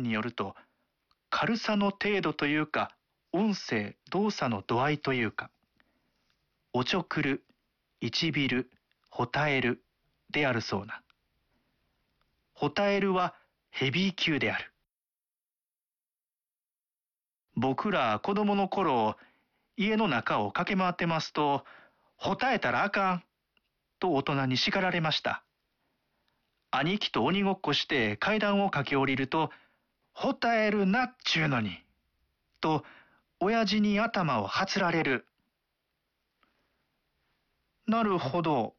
人によると、軽さの程度というか、音声、動作の度合いというか、おちょくる、いちびる、ほたえるであるそうな。ほたえるはヘビー級である。僕ら子供の頃、家の中を駆け回ってますと、ほたえたらあかんと大人に叱られました。兄貴と鬼ごっこして階段を駆け下りると、ほたえるなっちゅうのに、と親父に頭をはつられる。なるほど。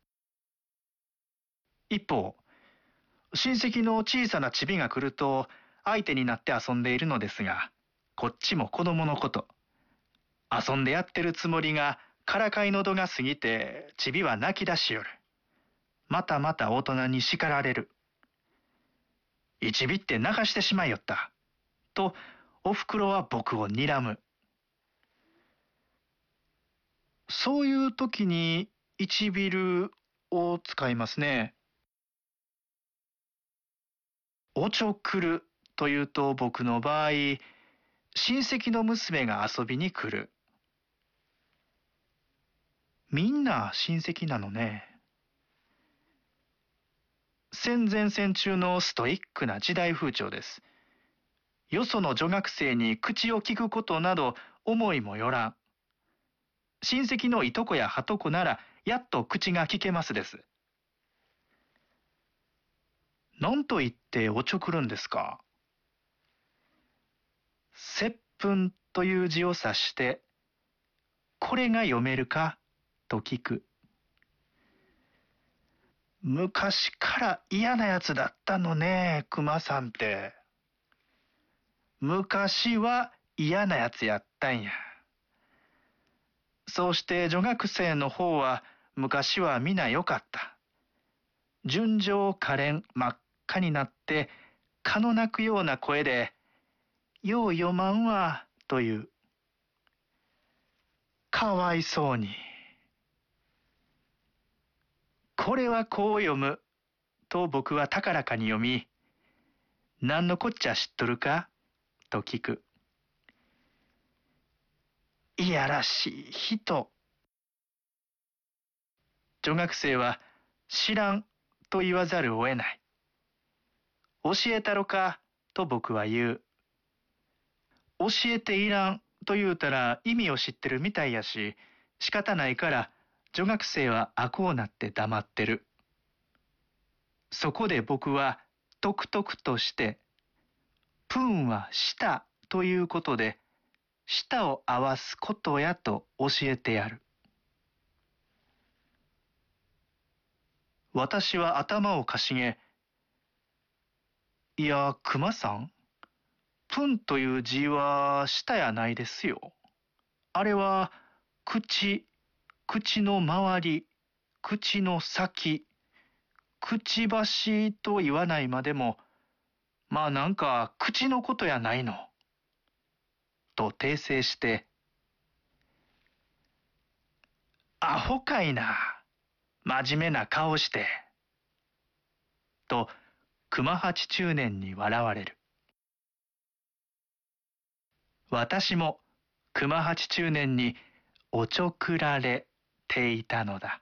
一方、親戚の小さなチビが来ると相手になって遊んでいるのですが、こっちも子供のこと。遊んでやってるつもりがからかいの度が過ぎてチビは泣き出しよる。またまた大人に叱られる。一ビって泣かしてしまいよった。とおふくろは僕を睨む。そういう時に一ビルを使いますね。おちょくるというと僕の場合、親戚の娘が遊びに来る。みんな親戚なのね。戦前戦中のストイックな時代風潮です。よその女学生に口を聞くことなど思いもよらん。親戚のいとこやはとこならやっと口が聞けますです。何と言っておちょくるんですか。接吻という字を指して、これが読めるかと聞く。昔から嫌なやつだったのね、熊さんって。昔は嫌なやつやったんや。そうして女学生の方は昔は皆よかった。純情可憐真っ赤になって蚊の鳴くような声で、よう読まんわという。かわいそうに。これはこう読むと僕は高らかに読み、何のこっちゃ知っとるかと聞く。いやらしい人。女学生は知らんと言わざるを得ない。教えたろかと僕は言う。教えていらんと言うたら意味を知ってるみたいやし、仕方ないから女学生はあこうなって黙ってる。そこで僕はとくとくとして、プンは舌ということで、舌を合わすことやと教えてやる。私は頭をかしげ、いや、熊さん、プンという字は舌やないですよ。あれは口、口の周り、口の先、くちばしと言わないまでも、まあなんか口のことやないの。と訂正して、アホかいな。真面目な顔して。と熊八中年に笑われる。私も熊八中年におちょくられていたのだ。